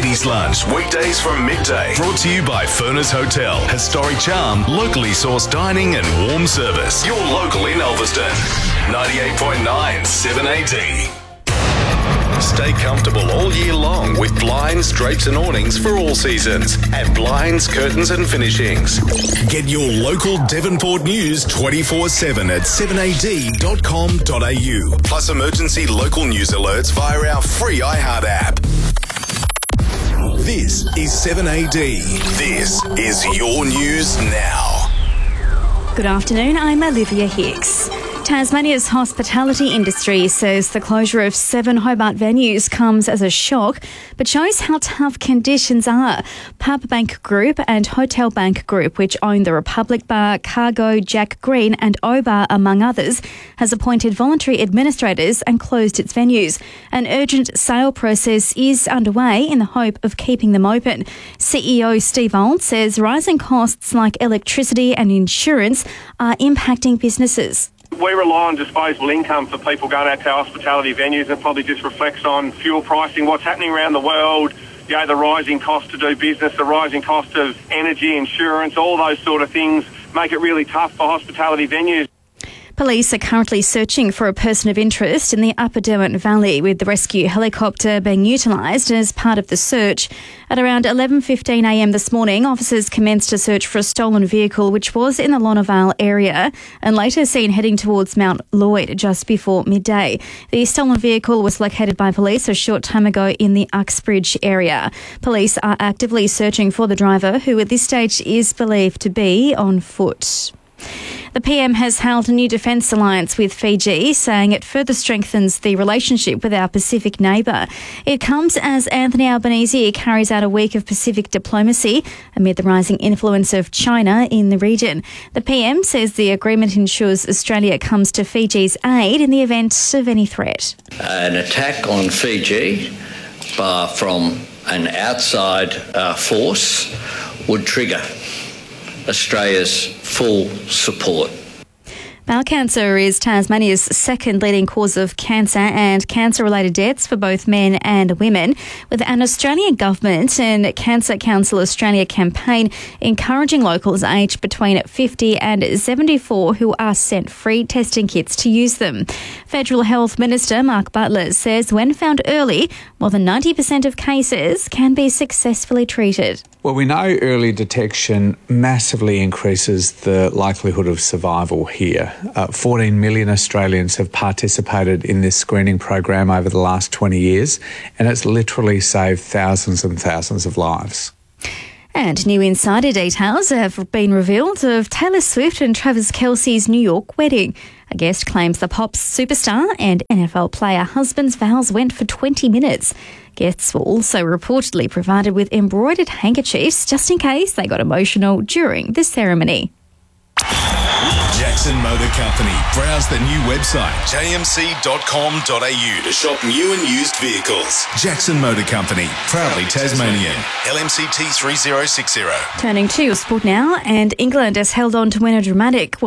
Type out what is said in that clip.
Ladies Lunch, weekdays from midday. Brought to you by Furness Hotel. Historic charm, locally sourced dining and warm service. Your local in Elveston. 98.9 7AD. Stay comfortable all year long with blinds, drapes and awnings for all seasons at Blinds, Curtains and Finishings. Get your local Devonport news 24/7 at 7ad.com.au. Plus emergency local news alerts via our free iHeart app. This is 7AD. This is your news now. Good afternoon, I'm Olivia Hicks. Tasmania's hospitality industry says the closure of 7 Hobart venues comes as a shock, but shows how tough conditions are. Pub Bank Group and Hotel Bank Group, which own the Republic Bar, Cargo, Jack Green and O-Bar, among others, has appointed voluntary administrators and closed its venues. An urgent sale process is underway in the hope of keeping them open. CEO Steve Auld says rising costs like electricity and insurance are impacting businesses. We rely on disposable income for people going out to our hospitality venues, and probably just reflects on fuel pricing, what's happening around the world, the rising cost to do business, the rising cost of energy, insurance, all those sort of things make it really tough for hospitality venues. Police are currently searching for a person of interest in the Upper Derwent Valley, with the rescue helicopter being utilised as part of the search. At around 11:15am this morning, officers commenced a search for a stolen vehicle which was in the Lonavale area and later seen heading towards Mount Lloyd just before midday. The stolen vehicle was located by police a short time ago in the Uxbridge area. Police are actively searching for the driver, who at this stage is believed to be on foot. The PM has held a new defence alliance with Fiji, saying it further strengthens the relationship with our Pacific neighbour. It comes as Anthony Albanese carries out a week of Pacific diplomacy amid the rising influence of China in the region. The PM says the agreement ensures Australia comes to Fiji's aid in the event of any threat. An attack on Fiji from an outside force would trigger Australia's full support. Bowel cancer is Tasmania's second leading cause of cancer and cancer-related deaths for both men and women, with an Australian government and Cancer Council Australia campaign encouraging locals aged between 50 and 74 who are sent free testing kits to use them. Federal Health Minister Mark Butler says when found early, more than 90% of cases can be successfully treated. Well, we know early detection massively increases the likelihood of survival here. 14 million Australians have participated in this screening program over the last 20 years, and it's literally saved thousands and thousands of lives. And new insider details have been revealed of Taylor Swift and Travis Kelce's New York wedding. A guest claims the pop superstar and NFL player husband's vows went for 20 minutes. Guests were also reportedly provided with embroidered handkerchiefs just in case they got emotional during the ceremony. Jackson Motor Company. Browse the new website, jmc.com.au, to shop new and used vehicles. Jackson Motor Company, proudly Tasmanian. LMCT 3060. Turning to sport now, and England has held on to win a dramatic